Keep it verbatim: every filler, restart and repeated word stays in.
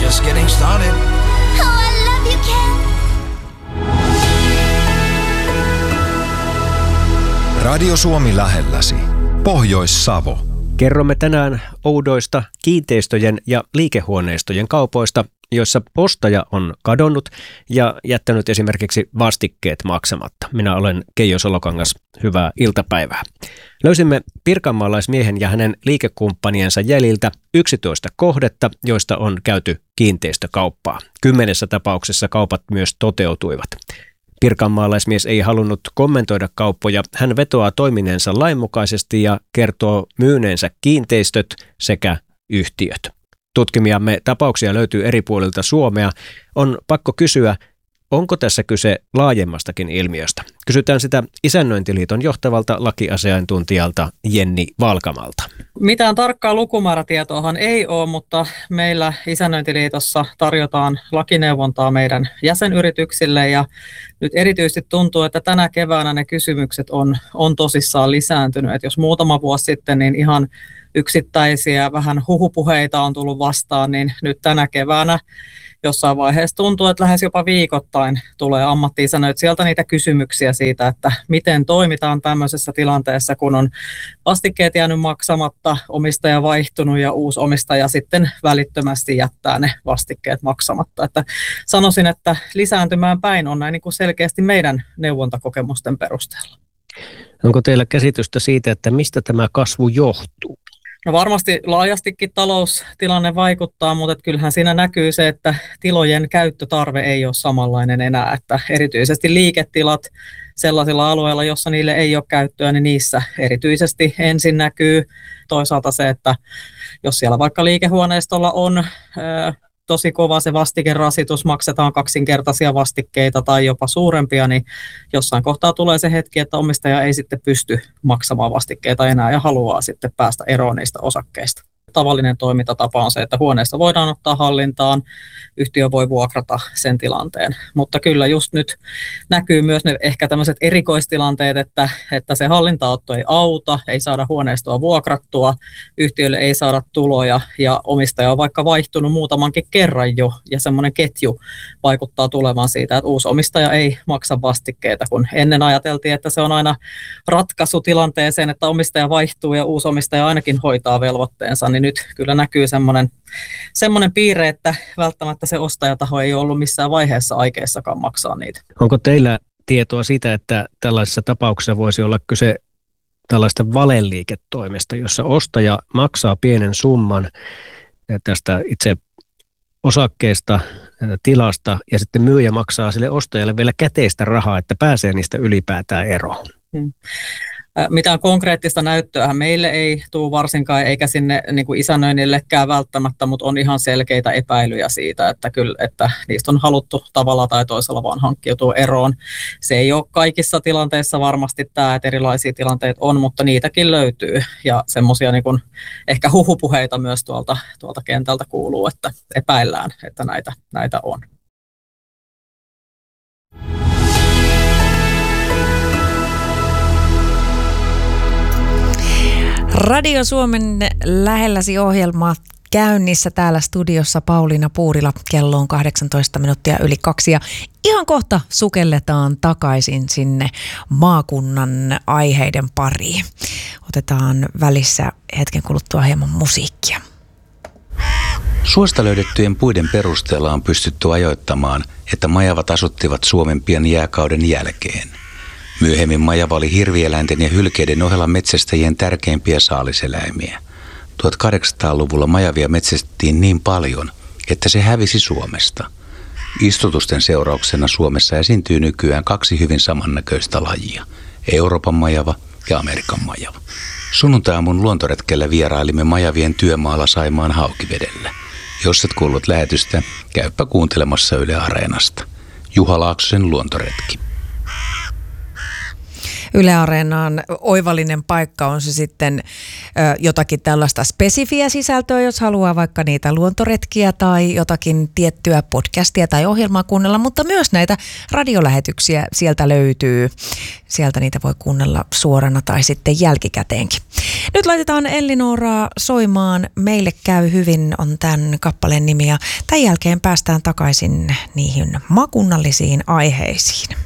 just getting started. Oh, I love you, Ken. Radio Suomi lähelläsi. Pohjois-Savo. Kerromme tänään oudoista kiinteistöjen ja liikehuoneistojen kaupoista, joissa ostaja on kadonnut ja jättänyt esimerkiksi vastikkeet maksamatta. Minä olen Keijo Solokangas. Hyvää iltapäivää. Löysimme pirkanmaalaismiehen ja hänen liikekumppaniensa jäljiltä yksitoista kohdetta, joista on käyty kiinteistökauppaa. Kymmenessä tapauksessa kaupat myös toteutuivat. Pirkanmaalaismies ei halunnut kommentoida kauppoja. Hän vetoaa toimineensa lainmukaisesti ja kertoo myyneensä kiinteistöt sekä yhtiöt. Tutkimiamme tapauksia löytyy eri puolilta Suomea. On pakko kysyä, onko tässä kyse laajemmastakin ilmiöstä? Kysytään sitä Isännöintiliiton johtavalta lakiasiantuntijalta Jenni Valkamalta. Mitään tarkkaa lukumäärätietoahan ei ole, mutta meillä Isännöintiliitossa tarjotaan lakineuvontaa meidän jäsenyrityksille ja nyt erityisesti tuntuu, että tänä keväänä ne kysymykset on, on tosissaan lisääntynyt. Et jos muutama vuosi sitten niin ihan yksittäisiä vähän huhupuheita on tullut vastaan, niin nyt tänä keväänä jossain vaiheessa tuntuu, että lähes jopa viikoittain tulee ammatti-isännöitsijältä niitä kysymyksiä siitä, että miten toimitaan tämmöisessä tilanteessa, kun on vastikkeet jäänyt maksamatta, omistaja vaihtunut ja uusi omistaja sitten välittömästi jättää ne vastikkeet maksamatta. Että sanoisin, että lisääntymään päin on näin niin kuin selkeästi meidän neuvontakokemusten perusteella. Onko teillä käsitystä siitä, että mistä tämä kasvu johtuu? No varmasti laajastikin taloustilanne vaikuttaa, mutta kyllähän siinä näkyy se, että tilojen käyttötarve ei ole samanlainen enää, että erityisesti liiketilat sellaisilla alueilla, jossa niille ei ole käyttöä, niin niissä erityisesti ensin näkyy toisaalta se, että jos siellä vaikka liikehuoneistolla on ää, tosi kova se vastikerasitus, maksetaan kaksinkertaisia vastikkeita tai jopa suurempia, niin jossain kohtaa tulee se hetki, että omistaja ei sitten pysty maksamaan vastikkeita enää ja haluaa sitten päästä eroon niistä osakkeista. Tavallinen toimintatapa on se, että huoneesta voidaan ottaa hallintaan, yhtiö voi vuokrata sen tilanteen. Mutta kyllä just nyt näkyy myös ne ehkä tämmöiset erikoistilanteet, että, että se hallintaotto ei auta, ei saada huoneistoa vuokrattua, yhtiölle ei saada tuloja ja omistaja on vaikka vaihtunut muutamankin kerran jo ja semmoinen ketju vaikuttaa tulevan siitä, että uusi omistaja ei maksa vastikkeita, kun ennen ajateltiin, että se on aina ratkaisu tilanteeseen, että omistaja vaihtuu ja uusi omistaja ainakin hoitaa velvoitteensa, niin nyt kyllä näkyy semmoinen, semmoinen piirre, että välttämättä se ostajataho ei ollut missään vaiheessa aikeissakaan maksaa niitä. Onko teillä tietoa siitä, että tällaisessa tapauksessa voisi olla kyse tällaista valeliiketoimesta, jossa ostaja maksaa pienen summan tästä itse osakkeesta, tilasta ja sitten myyjä maksaa sille ostajalle vielä käteistä rahaa, että pääsee niistä ylipäätään eroon? Hmm. Mitään konkreettista näyttöä meille ei tule varsinkaan, eikä sinne niin kuin isännöinnillekään välttämättä, mutta on ihan selkeitä epäilyjä siitä, että, kyllä, että niistä on haluttu tavalla tai toisella vaan hankkiutua eroon. Se ei ole kaikissa tilanteissa varmasti tämä, että erilaisia tilanteita on, mutta niitäkin löytyy. Ja semmoisia niin kuin ehkä huhupuheita myös tuolta, tuolta kentältä kuuluu, että epäillään, että näitä, näitä on. Radio Suomen lähelläsi ohjelma käynnissä täällä studiossa Pauliina Puurila. Kello on kahdeksantoista minuuttia yli kaksi ja ihan kohta sukelletaan takaisin sinne maakunnan aiheiden pariin. Otetaan välissä hetken kuluttua hieman musiikkia. Suosta löydettyjen puiden perusteella on pystytty ajoittamaan, että majavat asuttivat Suomen pian jääkauden jälkeen. Myöhemmin majava oli hirvieläinten ja hylkeiden ohella metsästäjien tärkeimpiä saaliseläimiä. tuhatkahdeksansataaluvulla majavia metsästettiin niin paljon, että se hävisi Suomesta. Istutusten seurauksena Suomessa esiintyy nykyään kaksi hyvin samannäköistä lajia, Euroopan majava ja Amerikan majava. Sunnuntai-aamun luontoretkellä vierailimme majavien työmaalla Saimaan Haukivedellä. Jos et kuullut lähetystä, käypä kuuntelemassa Yle Areenasta. Juha Laaksosen luontoretki. Yle Areenaan oivallinen paikka, on se sitten ö, jotakin tällaista spesifiä sisältöä, jos haluaa vaikka niitä luontoretkiä tai jotakin tiettyä podcastia tai ohjelmaa kuunnella, mutta myös näitä radiolähetyksiä sieltä löytyy. Sieltä niitä voi kuunnella suorana tai sitten jälkikäteenkin. Nyt laitetaan Elli-Nooraa soimaan. Meille käy hyvin on tämän kappaleen nimi ja tämän jälkeen päästään takaisin niihin maakunnallisiin aiheisiin.